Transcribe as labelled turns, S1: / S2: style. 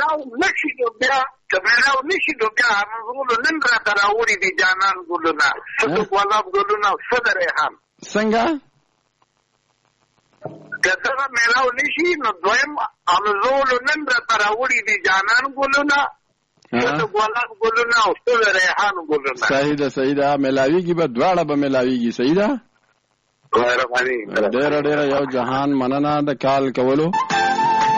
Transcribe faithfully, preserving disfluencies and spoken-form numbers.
S1: میلاو نشي نو بیا که میلاو نشي نو بیا همزغلو نن راته راوړي دي جانان ګلونه څه د ګلاب ګلونه او څه د ریحان.
S2: څنګه
S1: که دغه میلاو نشي نو دویم همزغلو نن راته راوړي دي جانان ګلونه څه د ګلاب ګلونه او څه د ریحان ګلونه.
S2: صحیح ده صحیح ده میلاویږي به دواړه به میلاویږي. صحیح ده. ډېره ډېره یو جهان مننه د کال کولو.